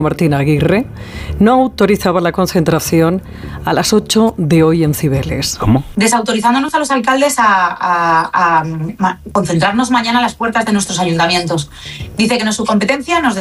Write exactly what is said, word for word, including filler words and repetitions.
Martín Aguirre no autorizaba la concentración a las ocho de hoy en Cibeles. ¿Cómo? Desautorizándonos a los alcaldes a, a, a, a concentrarnos mañana a las puertas de nuestros ayuntamientos. Dice que no es su competencia, nos